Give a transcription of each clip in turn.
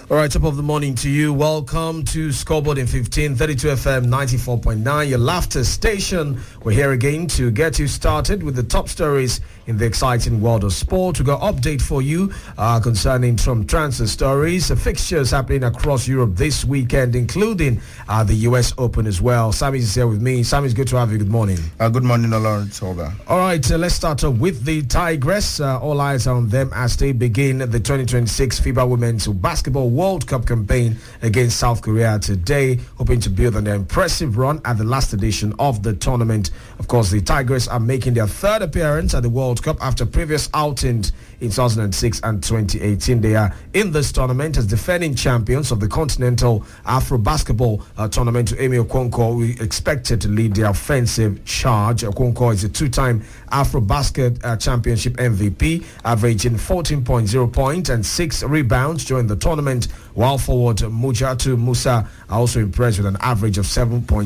All right, top of the morning to you. Welcome to Scoreboard in 15, 32 FM 94.9, your laughter station. We're here again to get you started with the top stories in the exciting world of sport. We got update for you concerning some transfer stories, fixtures happening across Europe this weekend, including the US Open as well. Sammy is here with me. Sammy, it's good to have you. Good morning. Good morning, Lawrence Holder. All right, let's start off with the Tigress. All eyes on them as they begin the 2026 FIBA Women's Basketball World Cup campaign against South Korea today, hoping to build on their impressive run at the last edition of the tournament. Of course, the Tigress are making their third appearance at the World Cup after previous outings in 2006 and 2018. They are in this tournament as defending champions of the Continental Afro Basketball Tournament. Amy Okonkwo, we expected to lead the offensive charge. Okonkwo is a two-time Afro Basket Championship MVP, averaging 14.0 points and 6 rebounds during the tournament, while forward Mujatu Musa are also impressed with an average of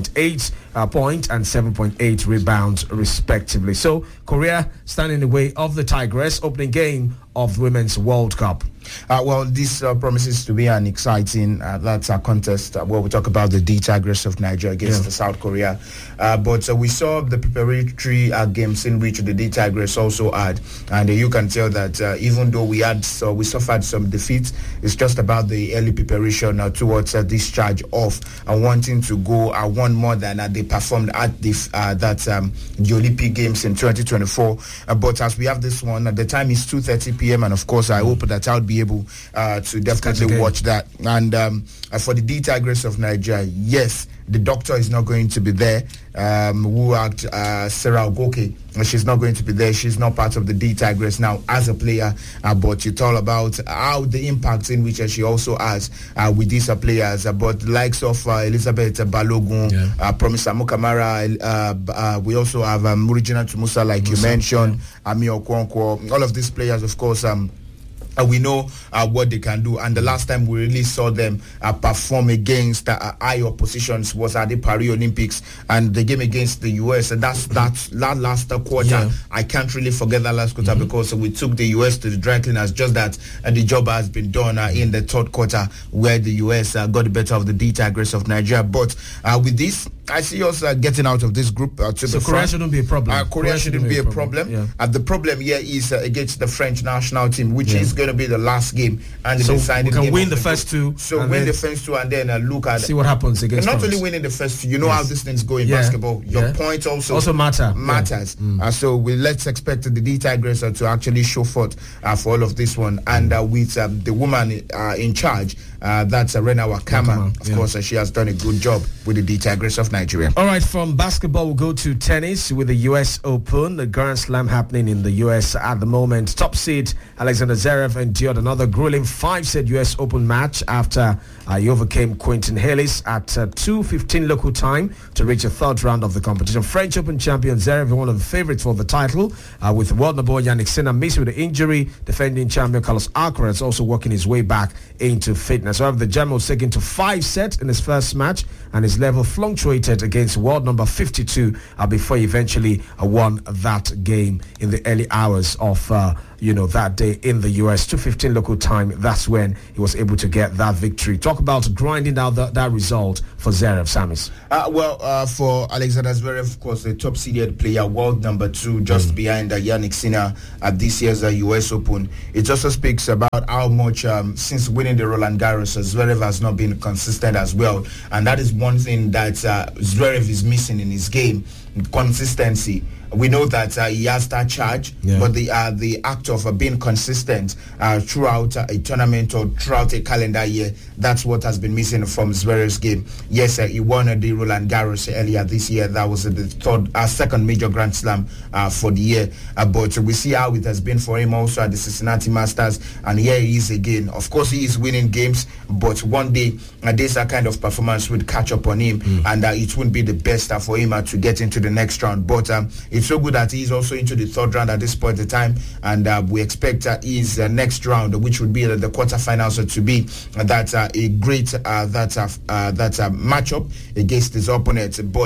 7.8 points and 7.8 rebounds respectively. So Korea stand in the way of the Tigress opening game of the Women's World Cup. Well, this promises to be an exciting contest where we talk about the D Tigress of Nigeria against the South Korea. But we saw the preparatory games in which the D Tigress also had, and you can tell that even though we suffered some defeats, it's just about the early preparation towards discharge of wanting to go one more than they performed at the Olympic Games in 2024. But as we have this one, the time is 2:30 p.m. and of course I hope that I'll be able to definitely watch that. And for the D Tigress of Nigeria, yes, the doctor is not going to be there. Who act Sarah Ogoke, she's not going to be there. She's not part of the D Tigress now as a player, but it's all about how the impact in which she also has with these players. But the likes of Elizabeth Balogun, Promise Amukamara, we also have Regina Tumusa, like you mentioned, Ami Okonkwo, all of these players, of course. We know what they can do, and the last time we really saw them perform against high oppositions was at the Paris Olympics and the game against the US. And that last quarter, I can't really forget that last quarter because we took the US to the dry cleaners. Just that the job has been done in the third quarter, where the US got the better of the D Tigress of Nigeria. But with this, I see us getting out of this group to the Korea shouldn't be a problem. Korea shouldn't be a problem. The problem here is against the French national team, which is going to be the last game, and so we can win the first two. So win the first two, and then look at see what happens against. Not only winning the first two, you know how these things go in basketball. Your points also matters. So let's expect the D Tigress to actually show forth for all of this one, and with the woman in charge. That's Rena Wakama. Of course, she has done a good job with the D Tigress of Nigeria. All right, from basketball, we'll go to tennis with the US Open, the Grand Slam happening in the US at the moment. Top seed Alexander Zverev endured another grueling 5-set US Open match after he overcame Quentin Halys at 2:15 local time to reach the third round of the competition. French Open champion Zverev, one of the favorites for the title, with world number one Yannick Sinner missing with the injury. Defending champion Carlos Alcaraz also working his way back into fitness. However, the German was taken to 5 sets in his first match, and his level fluctuated against world number 52 before he eventually won that game in the early hours of that day in the US. 2:15 local time, that's when he was able to get that victory. Talk about grinding out that result for Zverev, Samis. For Alexander Zverev, of course, the top seeded player, world number 2, just behind Yannick Sinner at this year's US Open. It also speaks about how much, since winning the Roland Garros, Zverev has not been consistent as well. And that is one thing that Zverev is missing in his game, consistency. We know that he has that charge, but the act of being consistent throughout a tournament or throughout a calendar year, that's what has been missing from Zverev's game. Yes, he won the Roland Garros earlier this year. That was the second major Grand Slam for the year. But we see how it has been for him also at the Cincinnati Masters, and here he is again. Of course, he is winning games, but one day this kind of performance would catch up on him, and it wouldn't be the best for him to get into the next round. But it's so good that he's also into the third round at this point in time, and we expect his next round, which would be the quarterfinals, to be a great matchup against his opponent. But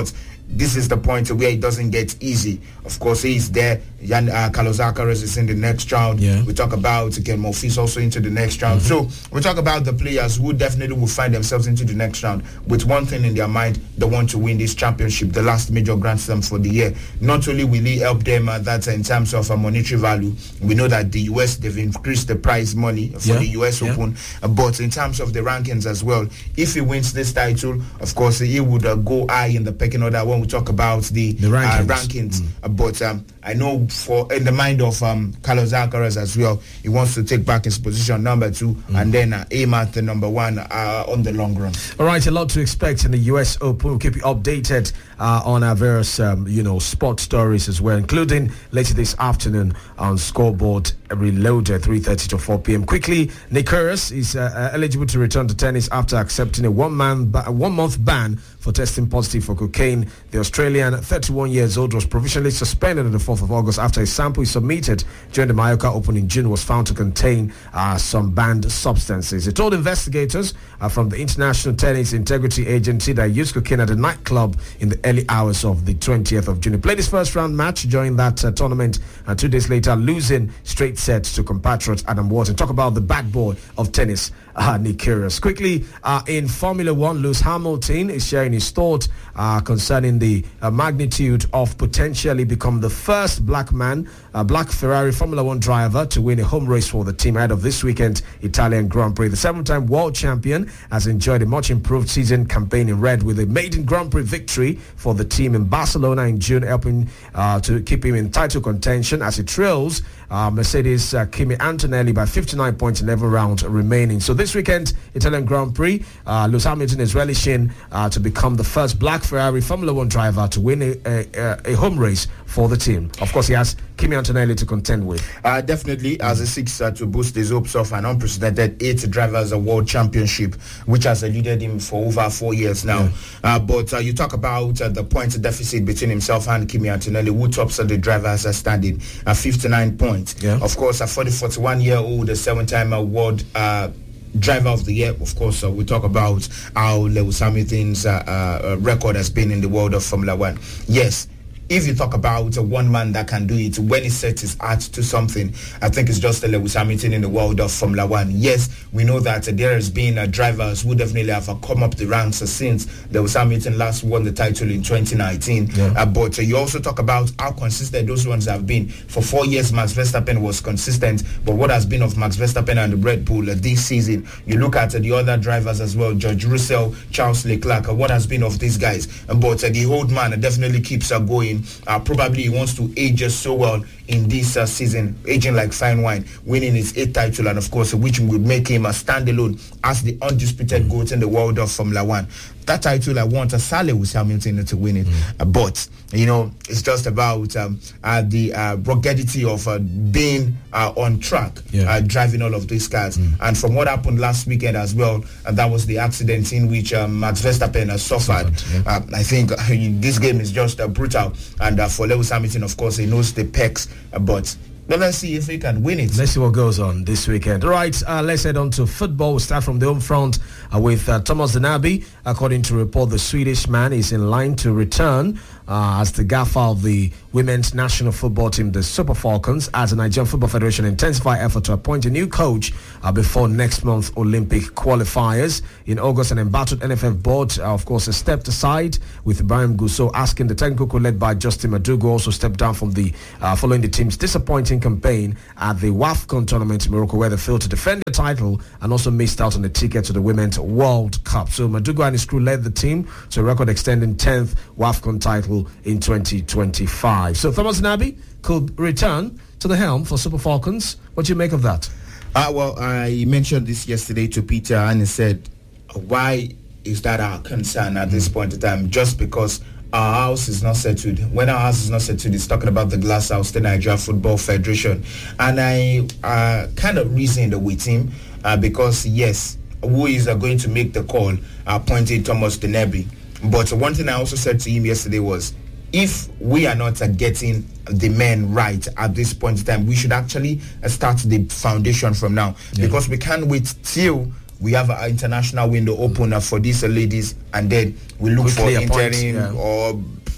this is the point where it doesn't get easy. Of course, he's there. Carlos Alcaraz is in the next round. Yeah. We talk about Ken Monfils also into the next round. So we talk about the players who definitely will find themselves into the next round with one thing in their mind: they want to win this championship, the last major Grand Slam for the year. Not only will he help them that in terms of monetary value, we know that the US, they've increased the prize money for the US Open, but in terms of the rankings as well, if he wins this title, of course, he would go high in the pecking order when we talk about the rankings. But I know in the mind of Carlos Alcaraz as well, he wants to take back his position number 2 and then aim at the number 1 on the long run. All right, a lot to expect in the US Open. We'll keep you updated on our various sports stories as well, including later this afternoon on Scoreboard Reloaded 3:30 to 4 p.m. Quickly, Nick Kyrgios is eligible to return to tennis after accepting a one-month ban for testing positive for cocaine. The Australian, 31 years old, was provisionally suspended on the 4th of August after a sample he submitted during the Mallorca Open in June was found to contain some banned substances. He told investigators from the International Tennis Integrity Agency that he used cocaine at a nightclub in the early hours of the 20th of June. He played his first round match during that tournament, and 2 days later losing straight sets to compatriot Adam Wharton. Talk about the bad boy of tennis, Nick Kyrgios. Quickly, in Formula One, Lewis Hamilton is sharing his thought concerning the magnitude of potentially become the first black Ferrari Formula One driver to win a home race for the team ahead of this weekend Italian Grand Prix. The 7-time world champion has enjoyed a much improved season campaign in red with a maiden Grand Prix victory for the team in Barcelona in June, helping to keep him in title contention as he trails Mercedes Kimi Antonelli by 59 points in every round remaining. So this weekend, Italian Grand Prix, Lewis Hamilton is relishing to become the first black Ferrari Formula One driver to win a home race for the team. Of course, he has Kimi Antonelli to contend with. Definitely, as he seeks to boost his hopes of an unprecedented 8 drivers world championship, which has eluded him for over 4 years now. But you talk about the point deficit between himself and Kimi Antonelli, who tops the drivers are standing at 59 points. Of course, a 41-year-old, a 7-time world driver of the year. Of course, we talk about how Lewis Hamilton's record has been in the world of Formula One. Yes, if you talk about one man that can do it when he sets his heart to something, I think it's just Lewis Hamilton in the world of Formula One. Yes, we know that there has been drivers who definitely have come up the ranks since Lewis Hamilton last won the title in 2019. But you also talk about how consistent those ones have been. For 4 years, Max Verstappen was consistent, but what has been of Max Verstappen and the Red Bull this season? You look at the other drivers as well, George Russell, Charles Leclerc, what has been of these guys? But the old man definitely keeps going. Probably he wants to age so well in this season, aging like fine wine, winning his 8th title, and of course, which would make him a standalone as the undisputed GOAT in the world of Formula One. That title, I want Lewis Hamilton to win it, but it's just about the ruggedity of being on track, driving all of these cars. And from what happened last weekend as well, that was the accident in which Max Verstappen suffered. I think this game is just brutal, and for Lewis Hamilton, of course, he knows the pecs, but let's see if he can win it. Let's see what goes on this weekend. All right, let's head on to football. We'll start from the home front with Thomas Denaby. According to report, the Swedish man is in line to return as the gaffer of the women's national football team, the Super Falcons, as the Nigerian Football Federation intensify effort to appoint a new coach before next month's Olympic qualifiers. In August, an embattled NFF board, of course, has stepped aside, with Ibrahim Gusso asking the technical crew led by Justin Madugu also stepped down from the following the team's disappointing campaign at the WAFCON tournament in Morocco, where they failed to defend the title and also missed out on the ticket to the Women's World Cup. So Madugu and his crew led the team to a record-extending 10th WAFCON title in 2025. So Thomas Denaby could return to the helm for Super Falcons. What do you make of that? Well, I mentioned this yesterday to Peter, and he said, why is that our concern at this point in time? Just because our house is not settled. When our house is not settled, it's talking about the Glass House, the Nigeria Football Federation. And I kind of reasoned with him because, yes, who is going to make the call appointing Thomas Denaby? But one thing I also said to him yesterday was, if we are not getting the men right at this point in time, we should actually start the foundation from now, because we can't wait till we have an international window open for these ladies, and then we look for interim or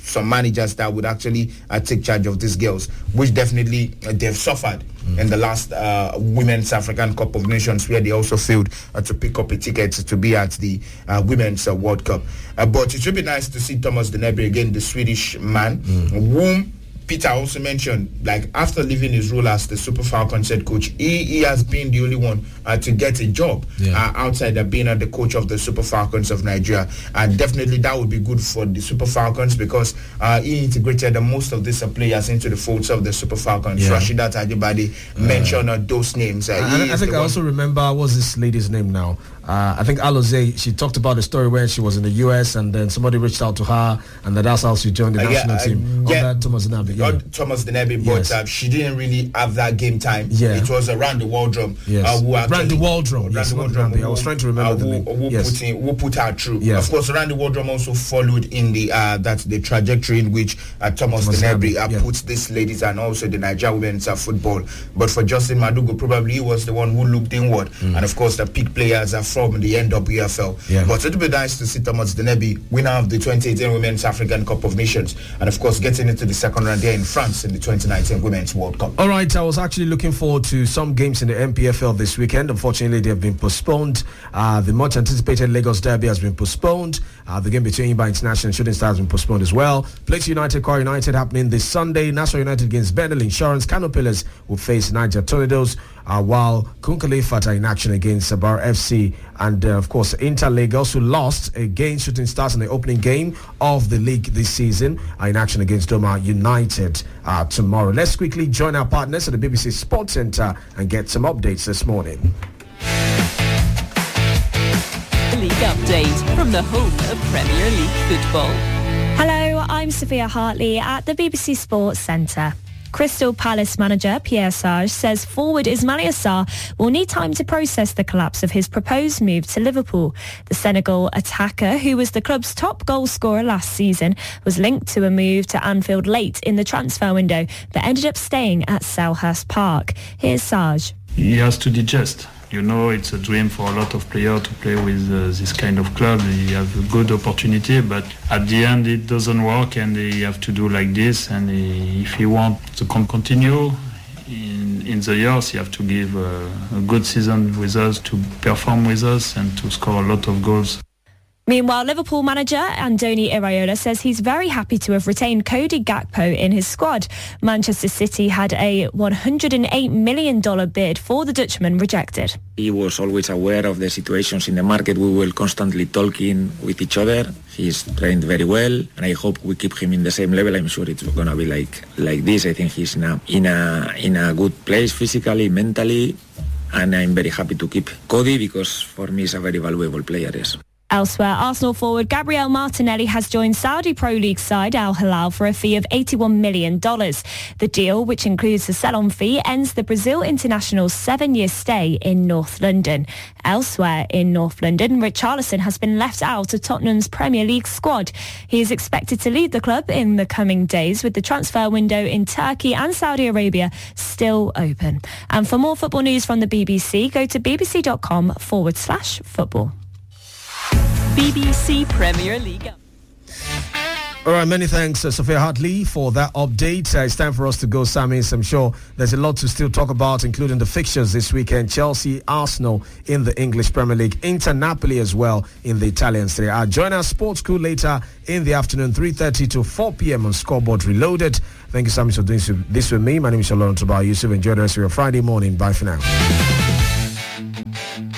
some managers that would actually take charge of these girls, which definitely they've suffered in the last Women's African Cup of Nations, where they also failed to pick up a ticket to be at the Women's World Cup. But it would be nice to see Thomas Dennerby again, the Swedish man, whom Peter also mentioned, like after leaving his role as the Super Falcons head coach, he has been the only one to get a job outside of being the coach of the Super Falcons of Nigeria. And definitely that would be good for the Super Falcons, because he integrated most of these players into the folds of the Super Falcons. Rasheedat Ajibade mentioned those names. I think I also remember, what's this lady's name now? I think Alozie, she talked about the story where she was in the US and then somebody reached out to her, and that's how she joined the national team. Thomas Dennerby. Thomas Dennerby, but she didn't really have that game time. It was Randy Waldrum Randy Waldrum. I was trying to remember the name. Who put her through. Of course, Randy Waldrum also followed in the trajectory in which Thomas Dennerby put these ladies and also the Nigeria women's football. But for Justin Madugu, probably he was the one who looked inward, and of course the peak players are from the NWFL. But it would be nice to see Thomas Dennerby, winner of the 2018 Women's African Cup of Nations, and of course getting into the second round there in France in the 2019 Women's World Cup. All right, I was actually looking forward to some games in the MPFL this weekend. Unfortunately, they have been postponed. The much anticipated Lagos Derby has been postponed. The game between Imba International and Shooting Stars has been postponed as well. Plateau United, Kwara United happening this Sunday. Nassau United against Bendel Insurance. Kano Pillars will face Niger Tornadoes, while Kunkale Fata in action against Sabar FC. And of course, Inter Lagos, who lost against Shooting Stars in the opening game of the league this season, are in action against Doma United tomorrow. Let's quickly join our partners at the BBC Sports Centre and get some updates this morning. League update from the home of Premier League football. Hello, I'm Sophia Hartley at the BBC Sports Centre. Crystal Palace manager Pierre Sarge says forward Ismaila Sarr will need time to process the collapse of his proposed move to Liverpool. The Senegal attacker, who was the club's top goal scorer last season, was linked to a move to Anfield late in the transfer window, but ended up staying at Selhurst Park. Here's Sarge. He has to digest. You know, it's a dream for a lot of players to play with this kind of club. He have a good opportunity, but at the end it doesn't work, and he have to do like this. And if he wants to continue in the years, he have to give a good season with us, to perform with us, and to score a lot of goals. Meanwhile, Liverpool manager Andoni Iraola says he's very happy to have retained Cody Gakpo in his squad. Manchester City had a $108 million bid for the Dutchman rejected. He was always aware of the situations in the market. We were constantly talking with each other. He's trained very well, and I hope we keep him in the same level. I'm sure it's going to be like this. I think he's in a good place physically, mentally, and I'm very happy to keep Cody, because for me he's a very valuable player. Yes. Elsewhere, Arsenal forward Gabriel Martinelli has joined Saudi Pro League side Al Hilal for a fee of $81 million. The deal, which includes the sell-on fee, ends the Brazil international's 7-year stay in North London. Elsewhere in North London, Richarlison has been left out of Tottenham's Premier League squad. He is expected to lead the club in the coming days, with the transfer window in Turkey and Saudi Arabia still open. And for more football news from the BBC, go to bbc.com/football. BBC Premier League. All right, many thanks, Sophia Hartley, for that update. It's time for us to go, Sammy. I'm sure there's a lot to still talk about, including the fixtures this weekend. Chelsea, Arsenal in the English Premier League, Inter Napoli as well in the Italian Serie A. Join our sports crew later in the afternoon, 3:30 to 4 p.m. on Scoreboard Reloaded. Thank you, Sammy, for doing this with me. My name is Shalom Tobar Yusuf. Enjoy the rest of your Friday morning. Bye for now.